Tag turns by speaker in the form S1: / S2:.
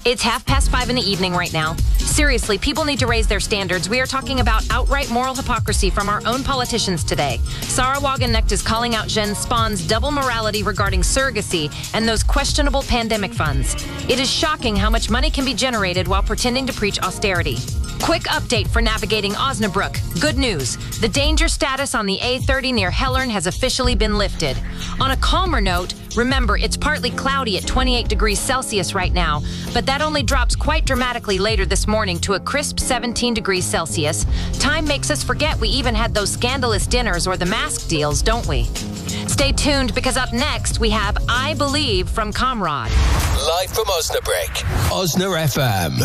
S1: It's 5:30 in the evening right now. Seriously, people need to raise their standards. We are talking about outright moral hypocrisy from our own politicians today. Sarah Wagenknecht is calling out Jen Spahn's double morality regarding surrogacy and those questionable pandemic funds. It is shocking how much money can be generated while pretending to preach austerity. Quick update for navigating Osnabrück. Good news. The danger status on the A30 near Hellern has officially been lifted. On a calmer note, remember, it's partly cloudy at 28 degrees Celsius right now, but that only drops quite dramatically later this morning to a crisp 17 degrees Celsius. Time makes us forget we even had those scandalous dinners or the mask deals, don't we? Stay tuned, because up next we have I Believe from Comrade.
S2: Live from Osnabrück, Osna FM.